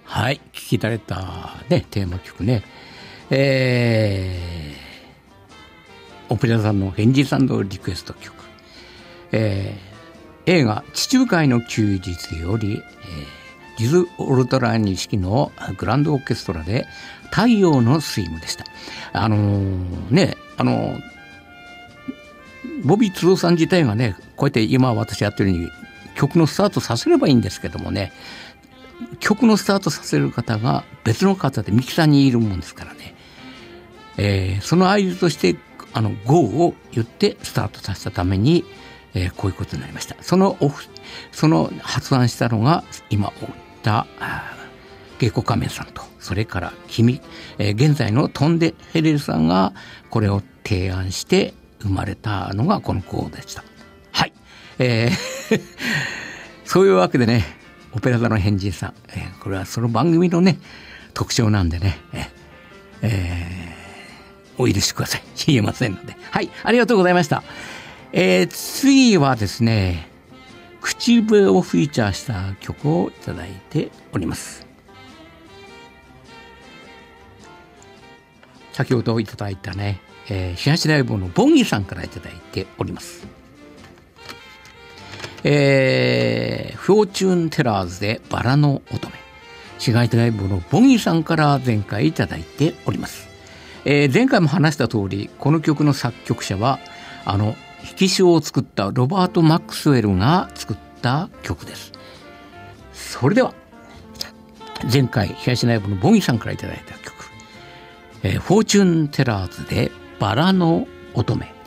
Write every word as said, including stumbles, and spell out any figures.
はい、聴きいただいた、ね、テーマ曲ね、えー、オペラ座のヘンリーさんのリクエスト曲、えー、映画地中海の休日より、えー、ジズ・オルトラニ式のグランドオーケストラで太陽のスイムでした。あのー、ねあのー、ボビーツーさん自体がねこうやって今私やってるように曲のスタートさせればいいんですけどもね、曲のスタートさせる方が別の方でミキサーにいるもんですからね、えー、その合図としてあの ゴー を言ってスタートさせたために、えー、こういうことになりました。そのオフその発案したのが今おった芸妓仮面さんと、それから君、えー、現在のトンデヘレルさんがこれを提案して生まれたのがこの ゴー でした。はい、えー、そういうわけでね、オペラ座の変人さん、えー、これはその番組のね特徴なんでね、えーえー、お許しください。言えませんので。はい、ありがとうございました。えー、次はですね、口笛をフィーチャーした曲をいただいております。先ほどいただいたね、えー、東大坊のボンギさんからいただいております。えー、フォーチュンテラーズでバラの乙女、市街地ライブのボギーさんから前回いただいております。えー、前回も話した通り、この曲の作曲者はあの引き潮を作ったロバート・マックスウェルが作った曲です。それでは前回東ライブのボギーさんからいただいた曲、えー、フォーチュンテラーズでバラの乙女。